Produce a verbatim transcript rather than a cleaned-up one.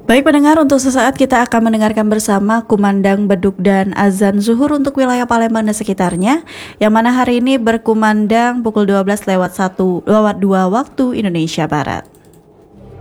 Baik pendengar, untuk sesaat kita akan mendengarkan bersama kumandang beduk dan azan zuhur untuk wilayah Palembang dan sekitarnya, yang mana hari ini berkumandang pukul dua belas lewat satu lewat dua waktu Indonesia Barat.